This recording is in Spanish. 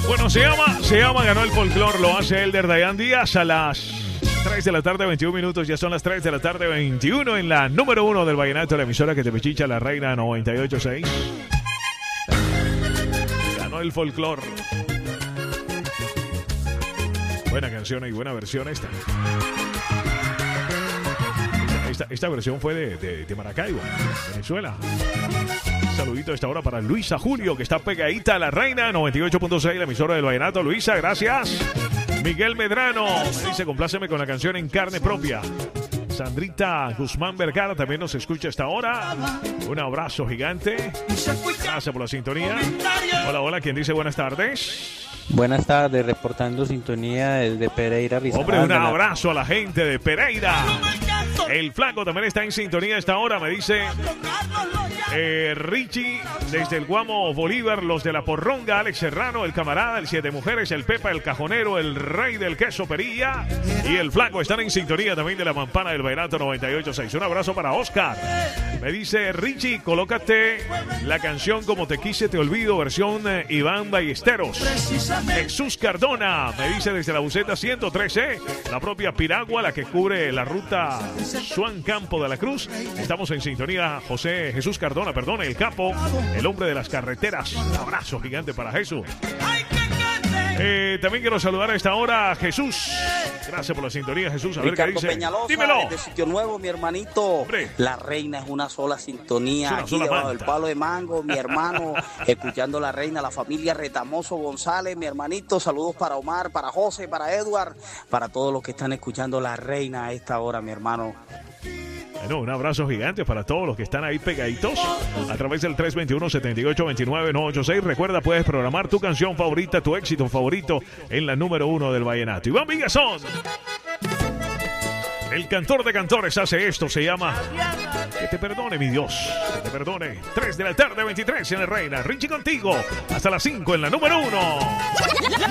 Bueno, se llama Ganó el Folclor, lo hace Elder Dayan Díaz a las 3 de la tarde, 21 minutos, ya son las 3 de la tarde, 21 en la número 1 del vallenato, la emisora que te pichicha, la Reina 98.6. Ganó el Folclor. Buena canción y buena versión esta. Esta versión fue de Maracaibo, Venezuela. Un saludito a esta hora para Luisa Julio, que está pegadita a la Reina 98.6, la emisora del vallenato. Luisa, gracias. Miguel Medrano dice: compláceme con la canción En Carne Propia. Sandrita Guzmán Vergara también nos escucha a esta hora. Un abrazo gigante. Gracias por la sintonía. Hola, hola, ¿quién dice buenas tardes? Buenas tardes, reportando sintonía desde Pereira, Hombre, un abrazo a la gente de Pereira. El Flaco también está en sintonía a esta hora, me dice Richie desde el Guamo Bolívar, los de la Porronga, Alex Serrano, el Camarada, el Siete Mujeres, el Pepa, el Cajonero, el Rey del Queso Perilla y el Flaco están en sintonía también de la Mampana del Vallenato 98.6. Un abrazo para Oscar. Me dice Richie, colócate la canción Como te quise te olvido, versión Iván Ballesteros. Jesús Cardona me dice desde la Buceta 113, la propia Piragua, la que cubre la ruta Juan Campo de la Cruz. Estamos en sintonía. José Jesús Cardona, perdón, el capo, el hombre de las carreteras. Un abrazo gigante para Jesús. También quiero saludar a esta hora a Jesús. Gracias por la sintonía, Jesús. A Ricardo ver qué dice. Peñalosa, Dímelo. desde Sitio Nuevo, mi hermanito. Hombre. La Reina es una sola sintonía. Es una Aquí sola debajo manta. del palo de mango, mi hermano, escuchando La Reina, la familia Retamoso González, mi hermanito. Saludos para Omar, para José, para Edward, para todos los que están escuchando La Reina a esta hora, mi hermano. Bueno, un abrazo gigante para todos los que están ahí pegaditos a través del 321-7829-986. Recuerda, puedes programar tu canción favorita, tu éxito favorito en la número 1 del vallenato. Iván Villazón, el cantor de cantores, hace esto, se llama Que te perdone, mi Dios, que te perdone. 3 de la tarde, 23 en el Reina. Richie contigo hasta las 5 en la número 1.